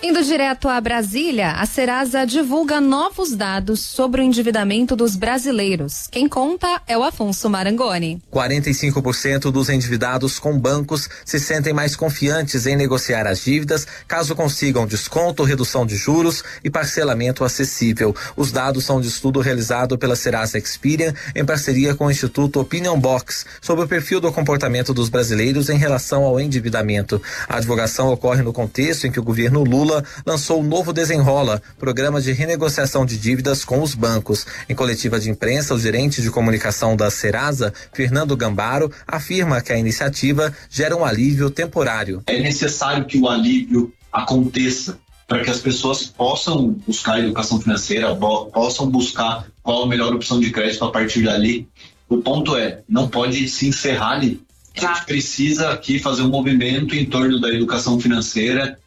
Indo direto a Brasília, a Serasa divulga novos dados sobre o endividamento dos brasileiros. Quem conta é o Afonso Marangoni. 45% dos endividados com bancos se sentem mais confiantes em negociar as dívidas caso consigam desconto, redução de juros e parcelamento acessível. Os dados são de estudo realizado pela Serasa Experian em parceria com o Instituto Opinion Box sobre o perfil do comportamento dos brasileiros em relação ao endividamento. A divulgação ocorre no contexto em que o governo Lula lançou o novo Desenrola, programa de renegociação de dívidas com os bancos. Em coletiva de imprensa, o gerente de comunicação da Serasa, Fernando Gambaro, afirma que a iniciativa gera um alívio temporário. É necessário que o alívio aconteça para que as pessoas possam buscar educação financeira, possam buscar qual a melhor opção de crédito a partir dali. O ponto é, não pode se encerrar ali. A gente precisa aqui fazer um movimento em torno da educação financeira,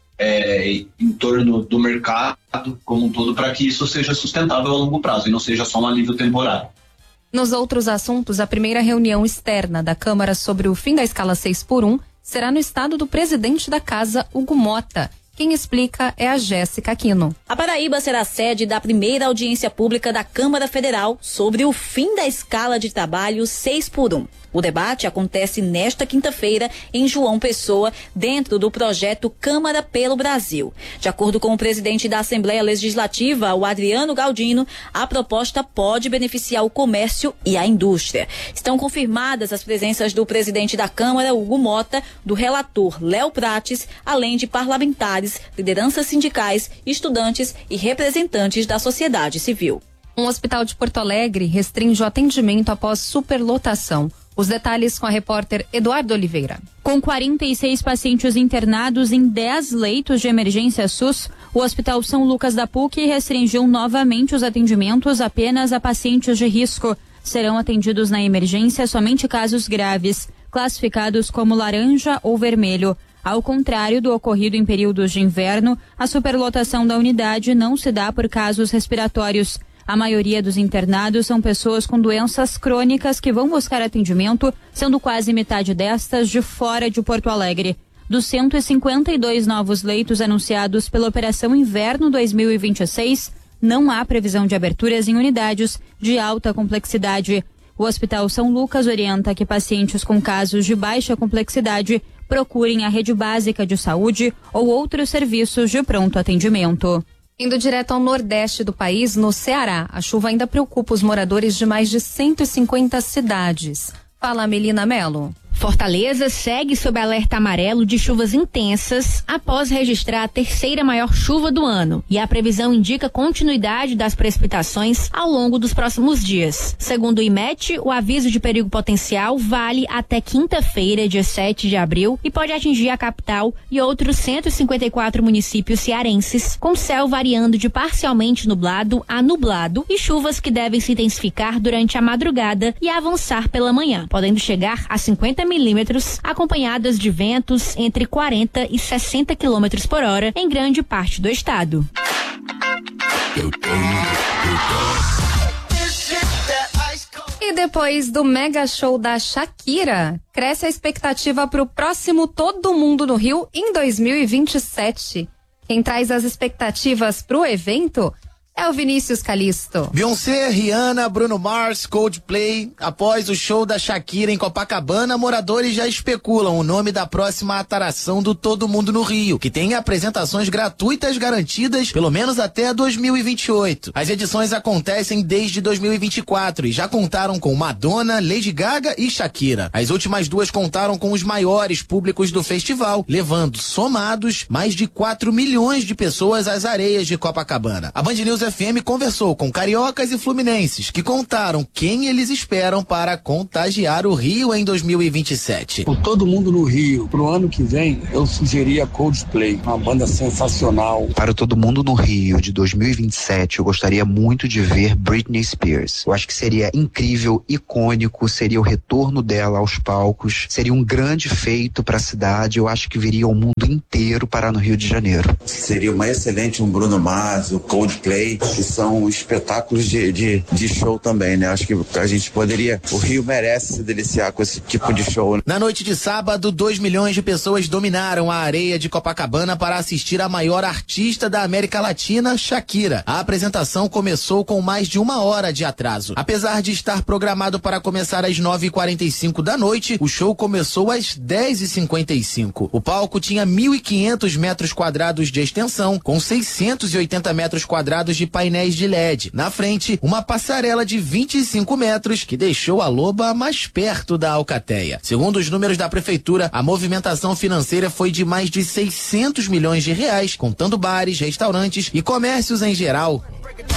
em torno do mercado como um todo, para que isso seja sustentável a longo prazo e não seja só um alívio temporário. Nos outros assuntos, a primeira reunião externa da Câmara sobre o fim da escala 6x1 será no estado do presidente da Casa, Hugo Mota. Quem explica é a Jéssica Aquino. A Paraíba será sede da primeira audiência pública da Câmara Federal sobre o fim da escala de trabalho 6x1. O debate acontece nesta quinta-feira em João Pessoa, dentro do projeto Câmara pelo Brasil. De acordo com o presidente da Assembleia Legislativa, o Adriano Galdino, a proposta pode beneficiar o comércio e a indústria. Estão confirmadas as presenças do presidente da Câmara, Hugo Mota, do relator Léo Prates, além de parlamentares, lideranças sindicais, estudantes e representantes da sociedade civil. Um hospital de Porto Alegre restringe o atendimento após superlotação. Os detalhes com a repórter Eduardo Oliveira. Com 46 pacientes internados em 10 leitos de emergência SUS, o Hospital São Lucas da PUC restringiu novamente os atendimentos apenas a pacientes de risco. Serão atendidos na emergência somente casos graves, classificados como laranja ou vermelho. Ao contrário do ocorrido em períodos de inverno, a superlotação da unidade não se dá por casos respiratórios. A maioria dos internados são pessoas com doenças crônicas que vão buscar atendimento, sendo quase metade destas de fora de Porto Alegre. Dos 152 novos leitos anunciados pela Operação Inverno 2026, não há previsão de aberturas em unidades de alta complexidade. O Hospital São Lucas orienta que pacientes com casos de baixa complexidade procurem a rede básica de saúde ou outros serviços de pronto atendimento. Indo direto ao nordeste do país, no Ceará, a chuva ainda preocupa os moradores de mais de 150 cidades. Fala, Melina Melo. Fortaleza segue sob alerta amarelo de chuvas intensas após registrar a terceira maior chuva do ano. E a previsão indica continuidade das precipitações ao longo dos próximos dias. Segundo o IMET, o aviso de perigo potencial vale até quinta-feira, dia 7 de abril, e pode atingir a capital e outros 154 municípios cearenses, com céu variando de parcialmente nublado a nublado e chuvas que devem se intensificar durante a madrugada e avançar pela manhã, podendo chegar a 50 milímetros, acompanhadas de ventos entre 40 e 60 quilômetros por hora em grande parte do estado. E depois do mega show da Shakira, cresce a expectativa para o próximo Todo Mundo no Rio em 2027. Quem traz as expectativas para o evento é o Vinícius Calisto. Beyoncé, Rihanna, Bruno Mars, Coldplay. Após o show da Shakira em Copacabana, moradores já especulam o nome da próxima atração do Todo Mundo no Rio, que tem apresentações gratuitas garantidas pelo menos até 2028. As edições acontecem desde 2024 e já contaram com Madonna, Lady Gaga e Shakira. As últimas duas contaram com os maiores públicos do festival, levando, somados, mais de 4 milhões de pessoas às areias de Copacabana. A Band News FM conversou com cariocas e fluminenses que contaram quem eles esperam para contagiar o Rio em 2027. Por Todo Mundo no Rio, pro ano que vem, eu sugeria Coldplay, uma banda sensacional. Para o Todo Mundo no Rio de 2027, eu gostaria muito de ver Britney Spears. Eu acho que seria incrível, icônico, seria o retorno dela aos palcos, seria um grande feito para a cidade. Eu acho que viria o mundo inteiro parar no Rio de Janeiro. Seria uma excelente um Bruno Mars, o Coldplay. que são espetáculos de show também, né? Acho que a gente poderia, o Rio merece se deliciar com esse tipo de show. Na noite de sábado, 2 milhões de pessoas dominaram a areia de Copacabana para assistir a maior artista da América Latina, Shakira. A apresentação começou com mais de 1 hora de atraso. Apesar de estar programado para começar às 9h45 da noite, o show começou às 10h55. O palco tinha 1.500 metros quadrados de extensão, com 680 metros quadrados de painéis de LED. Na frente, uma passarela de 25 metros que deixou a loba mais perto da alcateia. Segundo os números da prefeitura, a movimentação financeira foi de mais de 600 milhões de reais, contando bares, restaurantes e comércios em geral.